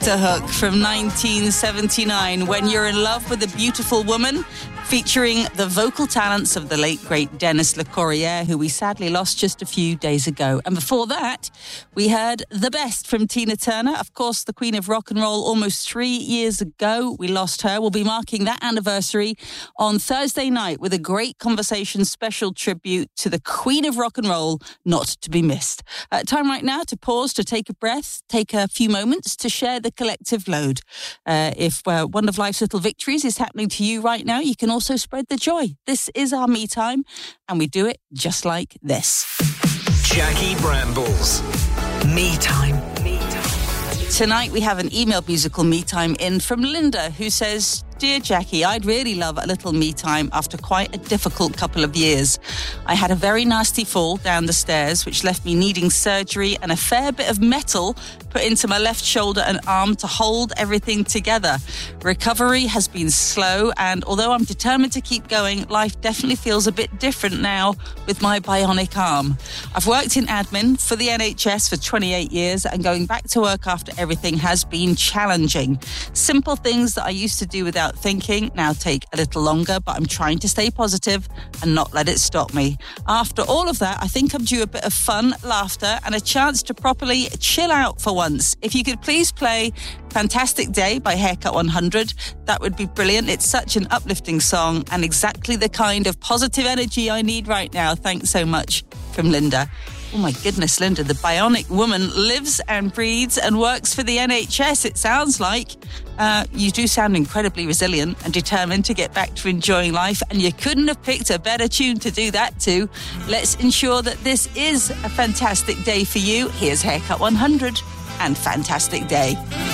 The Hook from 1979, When You're in Love with a Beautiful Woman, featuring the vocal talents of the late, great Dennis LeCorrier, who we sadly lost just a few days ago. And before that, we heard The Best from Tina Turner, of course, the Queen of Rock and Roll. Almost 3 years ago, we lost her. We'll be marking that anniversary on Thursday night with a great conversation special tribute to the Queen of Rock and Roll, not to be missed. Time right now to pause, to take a breath, take a few moments to share the collective load. If one of life's little victories is happening to you right now, you can also spread the joy. This is our me time, and we do it just like this. Jackie Brambles. Me time. Tonight we have an email musical me time in from Linda, who says, "Dear Jackie, I'd really love a little me time after quite a difficult couple of years. I had a very nasty fall down the stairs, which left me needing surgery and a fair bit of metal put into my left shoulder and arm to hold everything together. Recovery has been slow, and although I'm determined to keep going, life definitely feels a bit different now with my bionic arm. I've worked in admin for the NHS for 28 years, and going back to work after everything has been challenging. Simple things that I used to do without thinking now take a little longer, but I'm trying to stay positive and not let it stop me. After all of that, I think I'm due a bit of fun, laughter, and a chance to properly chill out for once. If you could please play Fantastic Day by Haircut 100, that would be brilliant. It's such an uplifting song and exactly the kind of positive energy I need right now. Thanks so much." From Linda. Oh my goodness, Linda, the bionic woman lives and breathes and works for the NHS, it sounds like. You do sound incredibly resilient and determined to get back to enjoying life, and you couldn't have picked a better tune to do that to. Let's ensure that this is a fantastic day for you. Here's Haircut 100 and Fantastic Day.